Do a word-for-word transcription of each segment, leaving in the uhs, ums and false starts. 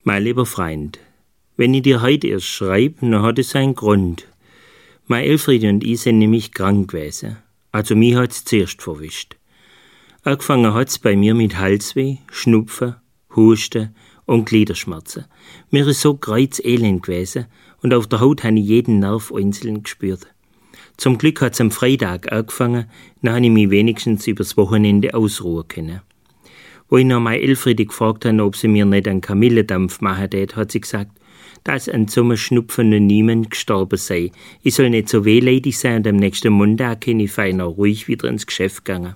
Mein lieber Freund, wenn ich dir heute erst schreibe, dann hat es einen Grund. Mein Elfriede und ich sind nämlich krank gewesen. Also mich hat's zuerst verwischt. Angefangen hat's bei mir mit Halsweh, Schnupfen, Husten und Gliederschmerzen. Mir ist so kreuzelend gewesen und auf der Haut habe ich jeden Nerv einzeln gespürt. Zum Glück hat's am Freitag angefangen, dann habe ich mich wenigstens übers Wochenende ausruhen können. Wo ich noch meine Elfriede gefragt habe, ob sie mir nicht einen Kamillendampf machen tät, hat sie gesagt, dass an so einem Schnupfen noch niemand gestorben sei. Ich soll nicht so wehleidig sein und am nächsten Montag kann ich fein auch ruhig wieder ins Geschäft gegangen.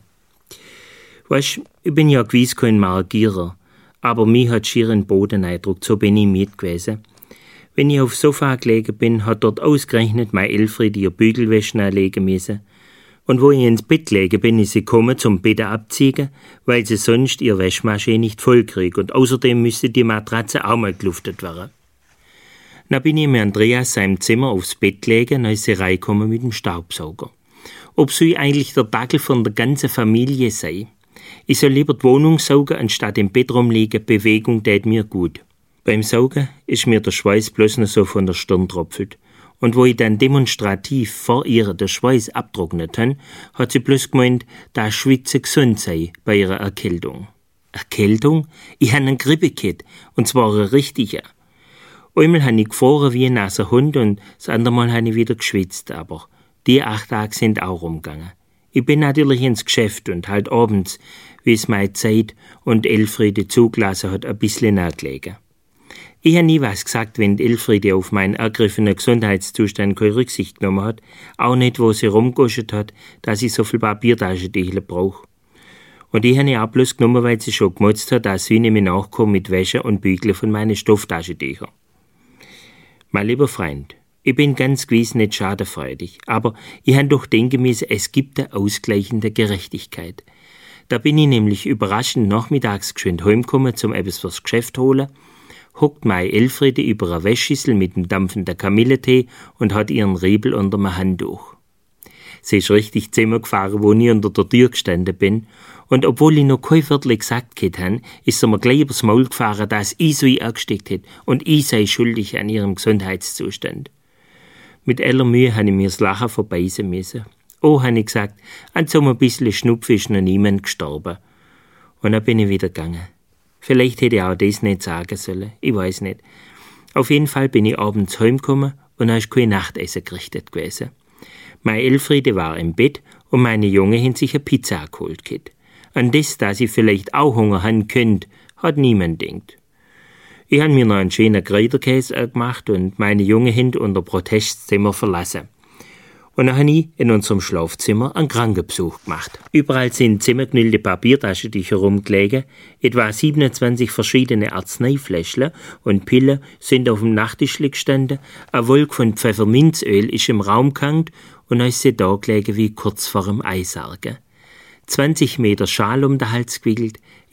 Weißt, ich bin ja gewiss kein Margierer, aber mich hat schier einen Boden eindruckt, so bin ich mit gewesen. Wenn ich aufs Sofa gelegen bin, hat dort ausgerechnet meine Elfriede ihr Bügelwäsche anlegen müssen. Und wo ich ins Bett gelegen bin, ist sie gekommen zum Bett abziehen, weil sie sonst ihr Wäschmaschine nicht voll kriegt und außerdem müsste die Matratze auch mal geluftet werden. Dann bin ich mit Andreas seinem Zimmer aufs Bett gelegen, dann ist sie reingekommen mit dem Staubsauger. Ob sie eigentlich der Dackel von der ganzen Familie sei. Ich soll lieber die Wohnung saugen, anstatt im Bett rumliegen, Bewegung tät mir gut. Beim Saugen ist mir der Schweiß bloß noch so von der Stirn tropfelt. Und wo ich dann demonstrativ vor ihr den Schweiß abtrocknet han, hat sie bloß gemeint, dass Schwitzen gesund sei bei ihrer Erkältung. Erkältung? Ich han einen Grippe gehabt, und zwar eine richtige. Einmal han ich gefroren wie ein nasser Hund und das andere Mal han ich wieder geschwitzt, aber die acht Tage sind auch rumgegangen. Ich bin natürlich ins Geschäft und halt abends, wie es meine Zeit und Elfriede zugelassen hat, ein bisschen nachgelegen. Ich habe nie was gesagt, wenn Elfriede auf meinen ergriffenen Gesundheitszustand keine Rücksicht genommen hat, auch nicht, wo sie rumgegoschert hat, dass ich so viel Papiertaschentücher brauche. Und ich habe ihn auch bloß genommen, weil sie schon gemotzt hat, dass sie nicht mehr nachkommen mit Wäsche und Bügeln von meinen Stofftaschentüchern. Mein lieber Freund, ich bin ganz gewiss nicht schadenfreudig, aber ich habe doch denken müssen, es gibt eine ausgleichende Gerechtigkeit. Da bin ich nämlich überraschend nachmittags geschwind heimgekommen, zum etwas fürs Geschäft holen, hockt meine Elfriede über eine Wäschschüssel mit dem dampfenden Kamillentee und hat ihren Riebel unter dem Handtuch. Sie ist richtig zusammengefahren, wo ich unter der Tür gestanden bin, und obwohl ich noch kein Viertel gesagt habe, ist sie mir gleich übers Maul gefahren, dass ich so angesteckt hätte und ich sei schuldig an ihrem Gesundheitszustand. Mit aller Mühe habe ich mir das Lachen verbeißen müssen. Oh, habe ich gesagt, an so einem bisschen Schnupfen ist noch niemand gestorben. Und dann bin ich wieder gegangen. Vielleicht hätte ich auch das nicht sagen sollen, ich weiß nicht. Auf jeden Fall bin ich abends heimgekommen und dann ist kein Nachtessen gerichtet gewesen. Meine Elfriede war im Bett und meine Junge haben sich eine Pizza geholt gehabt. An das, dass ich vielleicht auch Hunger haben könnte, hat niemand gedacht. Ich habe mir noch einen schönen Kräuterkäse gemacht und meine Junge haben unser Protestzimmer verlassen. Und dann habe ich in unserem Schlafzimmer einen Krankenbesuch gemacht. Überall sind zusammengeknüllte Papiertaschentücher rumgelegen, etwa siebenundzwanzig verschiedene Arzneifläschchen und Pillen sind auf dem Nachttisch gestanden, eine Wolke von Pfefferminzöl ist im Raum gehangen und dann ist sie da gelegen wie kurz vor dem Eisargen. zwanzig Meter Schal um den Hals gewickelt,